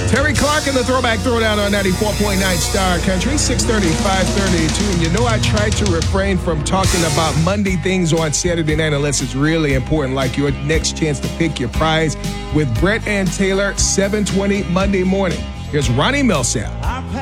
Terry Clark in the Throwback Throwdown on 94.9 Star Country, 6:30, 5:32. And you know I tried to refrain from talking about Monday things on Saturday night unless it's really important, like your next chance to pick your prize with Brett and Taylor, 7:20 Monday morning. Here's Ronnie Millsap.